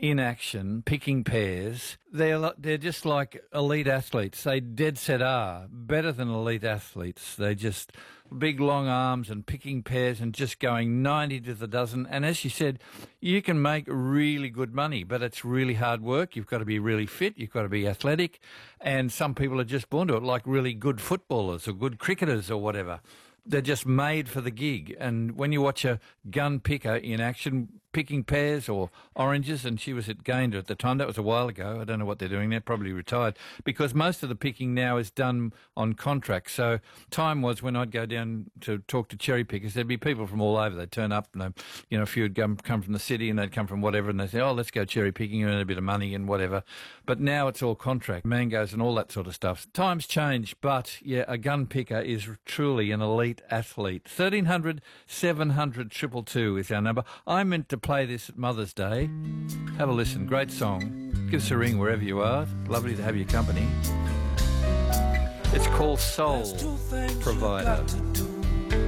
in action, picking pears. They're just like elite athletes. They dead set are better than elite athletes. They just big long arms and picking pears and just going 90 to the dozen. And as you said, you can make really good money, but it's really hard work. You've got to be really fit. You've got to be athletic. And some people are just born to it, like really good footballers or good cricketers or whatever. They're just made for the gig. And when you watch a gun picker in action picking pears or oranges, and she was at Gayndah at the time, that was a while ago. I don't know what they're doing. They're probably retired, because most of the picking now is done on contract. So time was when I'd go down to talk to cherry pickers, there'd be people from all over. They'd turn up and a few would come from the city and they'd come from whatever, and they'd say, oh, let's go cherry picking, earn a bit of money and whatever. But now it's all contract, mangoes and all that sort of stuff. Times change, but yeah, a gun picker is truly an elite athlete. 1300 700 222 is our number. I meant to play this at Mother's Day. Have a listen. Great song. Give us a ring wherever you are. Lovely to have your company. It's called Soul Provider.